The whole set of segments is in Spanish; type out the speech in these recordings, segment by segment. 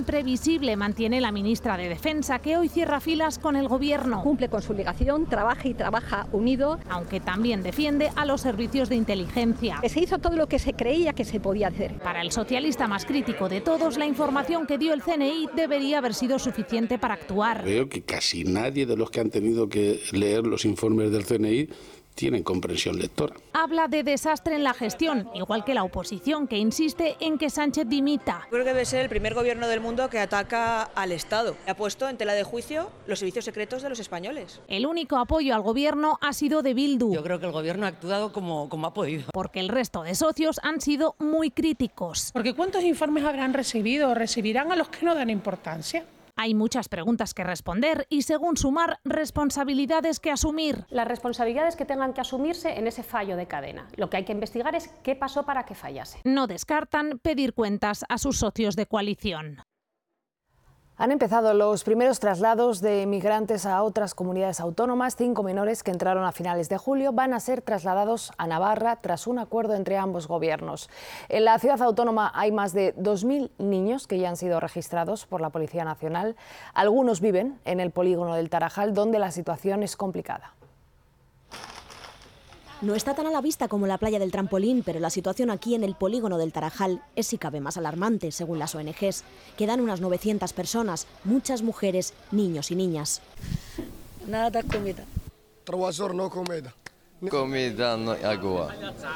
imprevisible, mantiene la ministra de Defensa, que hoy cierra filas con el Gobierno. Cumple con su obligación, trabaja y trabaja unido. Aunque también defiende a los servicios de inteligencia. Se hizo todo lo que se creía que se podía hacer. Para el socialista más crítico de todos, la información que dio el CNI debería haber sido suficiente para actuar. Veo que casi nadie de los que han tenido que leer los informes del CNI tienen comprensión lectora. Habla de desastre en la gestión, igual que la oposición, que insiste en que Sánchez dimita. Creo que debe ser el primer gobierno del mundo que ataca al Estado. Ha puesto en tela de juicio los servicios secretos de los españoles. El único apoyo al gobierno ha sido de Bildu. Yo creo que el gobierno ha actuado como ha podido. Porque el resto de socios han sido muy críticos. Porque ¿cuántos informes habrán recibido o recibirán a los que no dan importancia? Hay muchas preguntas que responder y, según Sumar, responsabilidades que asumir. Las responsabilidades que tengan que asumirse en ese fallo de cadena. Lo que hay que investigar es qué pasó para que fallase. No descartan pedir cuentas a sus socios de coalición. Han empezado los primeros traslados de migrantes a otras comunidades autónomas. 5 menores que entraron a finales de julio van a ser trasladados a Navarra tras un acuerdo entre ambos gobiernos. En la ciudad autónoma hay más de 2.000 niños que ya han sido registrados por la Policía Nacional. Algunos viven en el polígono del Tarajal, donde la situación es complicada. No está tan a la vista como la playa del Trampolín, pero la situación aquí en el polígono del Tarajal es si cabe más alarmante, según las ONGs. Quedan unas 900 personas, muchas mujeres, niños y niñas. Nada de comida. Trabajador no comida. Comida, no agua.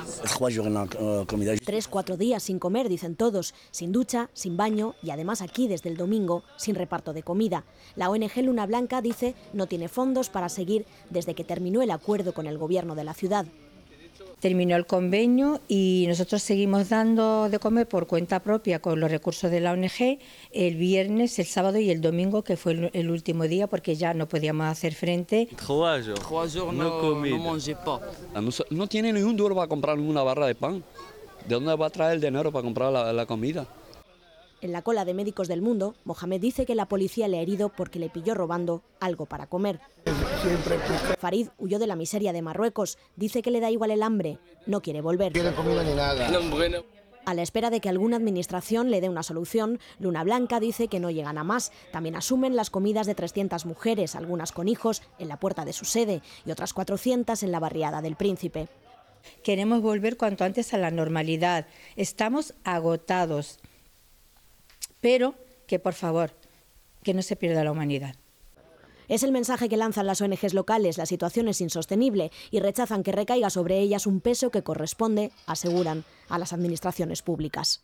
3-4 días sin comer, dicen todos, sin ducha, sin baño y además aquí desde el domingo sin reparto de comida. La ONG Luna Blanca dice no tiene fondos para seguir desde que terminó el acuerdo con el gobierno de la ciudad. Terminó el convenio y nosotros seguimos dando de comer por cuenta propia con los recursos de la ONG el viernes, el sábado y el domingo, que fue el último día porque ya no podíamos hacer frente. 3 jours, no tiene ni un duro para comprar una barra de pan. ¿De dónde va a traer el dinero para comprar la comida? En la cola de Médicos del Mundo, Mohamed dice que la policía le ha herido porque le pilló robando algo para comer. Farid huyó de la miseria de Marruecos, dice que le da igual el hambre, no quiere volver. No quiere comida ni nada. A la espera de que alguna administración le dé una solución, Luna Blanca dice que no llegan a más. También asumen las comidas de 300 mujeres, algunas con hijos, en la puerta de su sede y otras 400 en la barriada del Príncipe. Queremos volver cuanto antes a la normalidad. Estamos agotados. Pero que, por favor, que no se pierda la humanidad. Es el mensaje que lanzan las ONGs locales. La situación es insostenible y rechazan que recaiga sobre ellas un peso que corresponde, aseguran, a las administraciones públicas.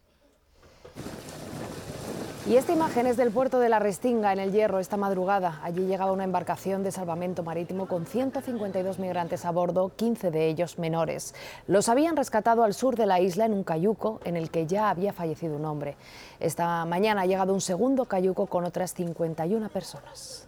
Y esta imagen es del puerto de La Restinga, en El Hierro, esta madrugada. Allí llegaba una embarcación de salvamento marítimo con 152 migrantes a bordo, 15 de ellos menores. Los habían rescatado al sur de la isla en un cayuco en el que ya había fallecido un hombre. Esta mañana ha llegado un segundo cayuco con otras 51 personas.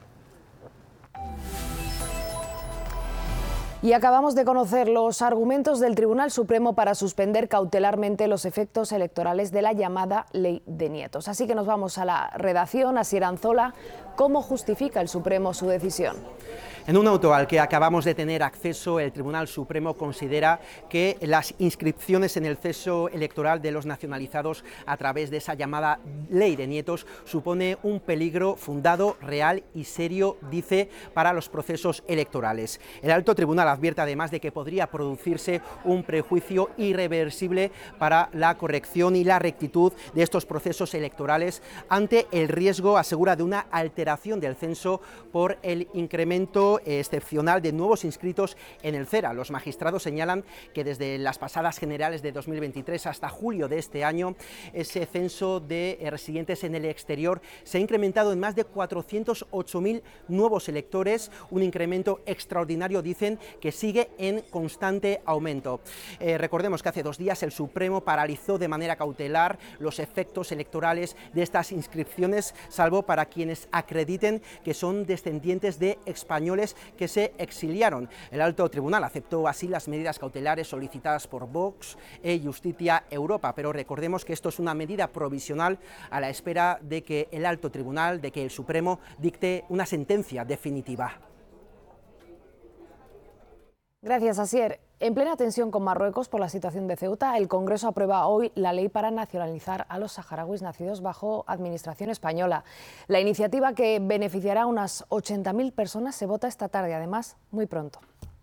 Y acabamos de conocer los argumentos del Tribunal Supremo para suspender cautelarmente los efectos electorales de la llamada Ley de Nietos. Así que nos vamos a la redacción, a Asier Anzola. ¿Cómo justifica el Supremo su decisión? En un auto al que acabamos de tener acceso, el Tribunal Supremo considera que las inscripciones en el censo electoral de los nacionalizados a través de esa llamada Ley de Nietos supone un peligro fundado, real y serio, dice, para los procesos electorales. El alto tribunal advierte además de que podría producirse un prejuicio irreversible para la corrección y la rectitud de estos procesos electorales ante el riesgo, asegura, de una alteración del censo por el incremento excepcional de nuevos inscritos en el CERA. Los magistrados señalan que desde las pasadas generales de 2023 hasta julio de este año, ese censo de residentes en el exterior se ha incrementado en más de 408.000 nuevos electores, un incremento extraordinario, dicen, que sigue en constante aumento. Recordemos que hace 2 días el Supremo paralizó de manera cautelar los efectos electorales de estas inscripciones, salvo para quienes acrediten que son descendientes de españoles que se exiliaron. El alto tribunal aceptó así las medidas cautelares solicitadas por Vox e Justicia Europa, pero recordemos que esto es una medida provisional a la espera de que el alto tribunal, de que el Supremo dicte una sentencia definitiva. Gracias, Asier. En plena tensión con Marruecos por la situación de Ceuta, el Congreso aprueba hoy la ley para nacionalizar a los saharauis nacidos bajo administración española. La iniciativa, que beneficiará a unas 80.000 personas, se vota esta tarde, además, muy pronto.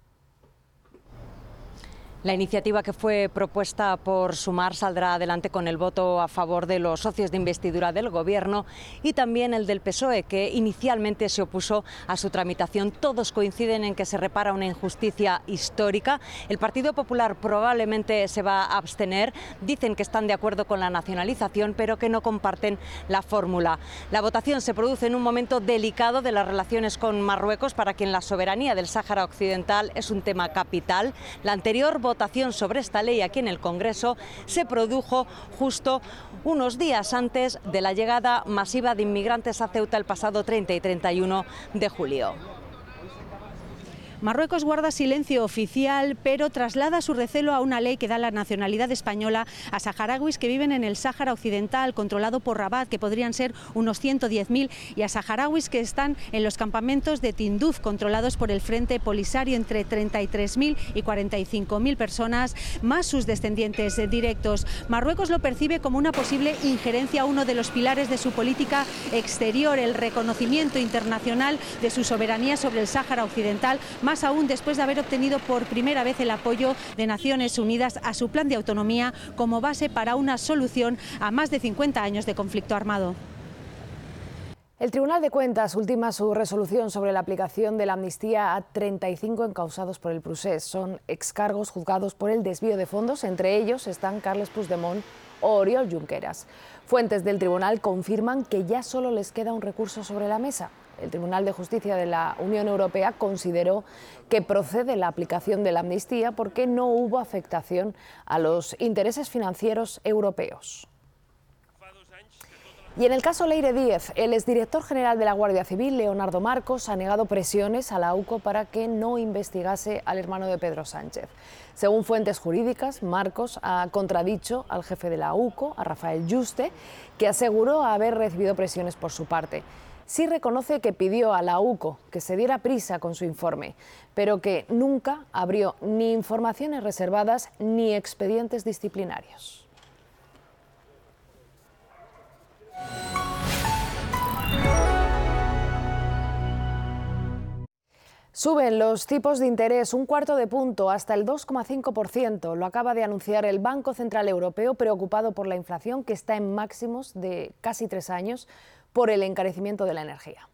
La iniciativa, que fue propuesta por Sumar, saldrá adelante con el voto a favor de los socios de investidura del Gobierno y también el del PSOE, que inicialmente se opuso a su tramitación. Todos coinciden en que se repara una injusticia histórica. El Partido Popular probablemente se va a abstener. Dicen que están de acuerdo con la nacionalización, pero que no comparten la fórmula. La votación se produce en un momento delicado de las relaciones con Marruecos, para quien la soberanía del Sáhara Occidental es un tema capital. La anterior votación sobre esta ley aquí en el Congreso se produjo justo unos días antes de la llegada masiva de inmigrantes a Ceuta el pasado 30 y 31 de julio. Marruecos guarda silencio oficial, pero traslada su recelo a una ley que da la nacionalidad española a saharauis que viven en el Sáhara Occidental, controlado por Rabat, que podrían ser unos 110.000, y a saharauis que están en los campamentos de Tinduf, controlados por el Frente Polisario, entre 33.000 y 45.000 personas, más sus descendientes directos. Marruecos lo percibe como una posible injerencia a uno de los pilares de su política exterior, el reconocimiento internacional de su soberanía sobre el Sáhara Occidental, más aún después de haber obtenido por primera vez el apoyo de Naciones Unidas a su plan de autonomía como base para una solución a más de 50 años de conflicto armado. El Tribunal de Cuentas ultima su resolución sobre la aplicación de la amnistía a 35 encausados por el procés. Son excargos juzgados por el desvío de fondos. Entre ellos están Carles Puigdemont o Oriol Junqueras. Fuentes del tribunal confirman que ya solo les queda un recurso sobre la mesa. El Tribunal de Justicia de la Unión Europea consideró que procede la aplicación de la amnistía porque no hubo afectación a los intereses financieros europeos. Y en el caso Leire Díez, el exdirector general de la Guardia Civil, Leonardo Marcos, ha negado presiones a la AUCO para que no investigase al hermano de Pedro Sánchez. Según fuentes jurídicas, Marcos ha contradicho al jefe de la AUCO, a Rafael Yuste, que aseguró haber recibido presiones por su parte. Sí reconoce que pidió a la AUCO que se diera prisa con su informe, pero que nunca abrió ni informaciones reservadas ni expedientes disciplinarios. Suben los tipos de interés un cuarto de punto hasta el 2,5%. Lo acaba de anunciar el Banco Central Europeo, preocupado por la inflación, que está en máximos de casi 3 años por el encarecimiento de la energía.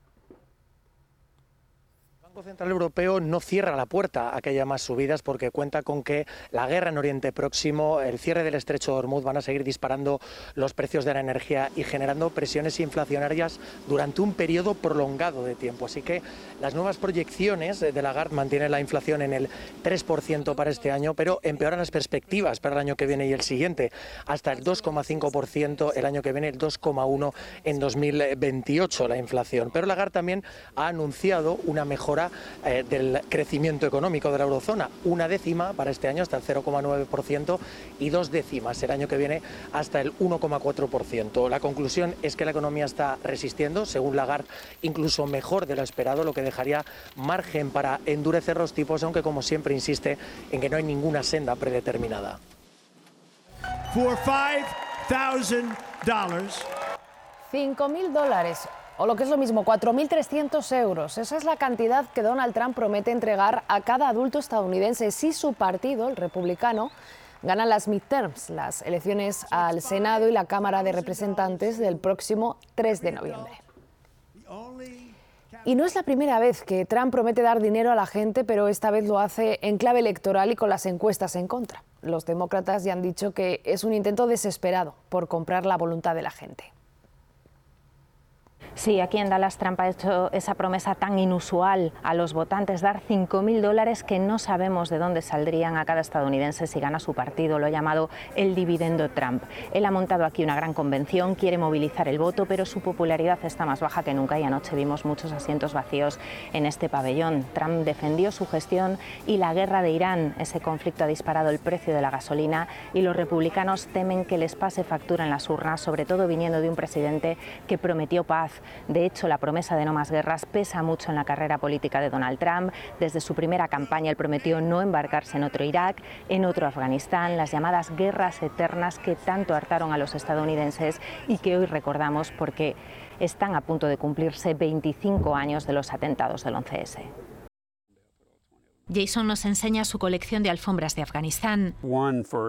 El Banco Central Europeo no cierra la puerta a que haya más subidas, porque cuenta con que la guerra en Oriente Próximo, el cierre del estrecho de Hormuz, van a seguir disparando los precios de la energía y generando presiones inflacionarias durante un periodo prolongado de tiempo. Así que las nuevas proyecciones de Lagarde mantienen la inflación en el 3% para este año, pero empeoran las perspectivas para el año que viene y el siguiente, hasta el 2,5% el año que viene, el 2,1% en 2028 la inflación. Pero Lagarde también ha anunciado una mejora del crecimiento económico de la eurozona, 1/10 para este año hasta el 0,9% y 2/10 el año que viene hasta el 1,4%. La conclusión es que la economía está resistiendo, según Lagarde, incluso mejor de lo esperado, lo que dejaría margen para endurecer los tipos, aunque como siempre insiste en que no hay ninguna senda predeterminada. For $5,000. $5.000. O lo que es lo mismo, 4.300 euros. Esa es la cantidad que Donald Trump promete entregar a cada adulto estadounidense si su partido, el republicano, gana las midterms, las elecciones al Senado y la Cámara de Representantes del próximo 3 de noviembre. Y no es la primera vez que Trump promete dar dinero a la gente, pero esta vez lo hace en clave electoral y con las encuestas en contra. Los demócratas ya han dicho que es un intento desesperado por comprar la voluntad de la gente. Sí, aquí en Dallas Trump ha hecho esa promesa tan inusual a los votantes, dar $5.000 que no sabemos de dónde saldrían a cada estadounidense si gana su partido. Lo ha llamado el dividendo Trump. Él ha montado aquí una gran convención, quiere movilizar el voto, pero su popularidad está más baja que nunca y anoche vimos muchos asientos vacíos en este pabellón. Trump defendió su gestión y la guerra de Irán. Ese conflicto ha disparado el precio de la gasolina y los republicanos temen que les pase factura en las urnas, sobre todo viniendo de un presidente que prometió paz. De hecho, la promesa de no más guerras pesa mucho en la carrera política de Donald Trump. Desde su primera campaña, él prometió no embarcarse en otro Irak, en otro Afganistán, las llamadas guerras eternas que tanto hartaron a los estadounidenses y que hoy recordamos porque están a punto de cumplirse 25 años de los atentados del 11S. Jason nos enseña su colección de alfombras de Afganistán.